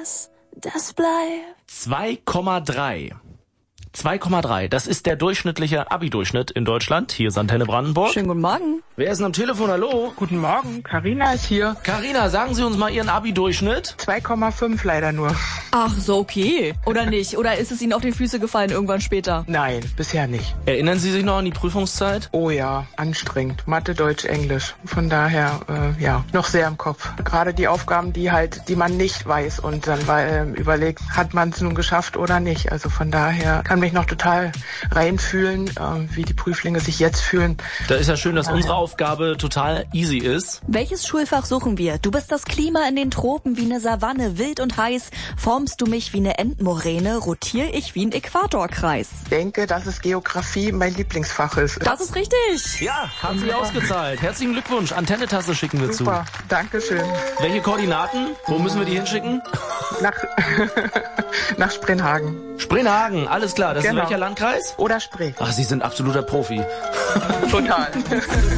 das bleibt. 2,3. 2,3. Das ist der durchschnittliche Abi-Durchschnitt in Deutschland. Hier ist Antenne Brandenburg. Schönen guten Morgen. Wer ist denn am Telefon? Hallo? Guten Morgen, Carina ist hier. Carina, sagen Sie uns mal Ihren Abi-Durchschnitt. 2,5 leider nur. Ach, so okay. Oder nicht? Oder ist es Ihnen auf die Füße gefallen irgendwann später? Nein, bisher nicht. Erinnern Sie sich noch an die Prüfungszeit? Oh ja, anstrengend. Mathe, Deutsch, Englisch. Von daher, noch sehr im Kopf. Gerade die Aufgaben, die man nicht weiß und dann überlegt, hat man es nun geschafft oder nicht. Also von daher kann mich noch total reinfühlen, wie die Prüflinge sich jetzt fühlen. Da ist ja schön, dass unsere Aufgabe total easy ist. Welches Schulfach suchen wir? Du bist das Klima in den Tropen wie eine Savanne, wild und heiß. Formst du mich wie eine Endmoräne, rotiere ich wie ein Äquatorkreis. Ich denke, dass es Geografie mein Lieblingsfach ist. Das ist richtig. Ja, haben Sie ausgezahlt. Herzlichen Glückwunsch. Antenne-Tasse schicken wir Super, danke schön. Welche Koordinaten? Wo müssen wir die hinschicken? Nach Sprennhagen. Sprennhagen, alles klar. Das ist Genau. welcher Landkreis? Oder Spree. Ach, Sie sind absoluter Profi. Total.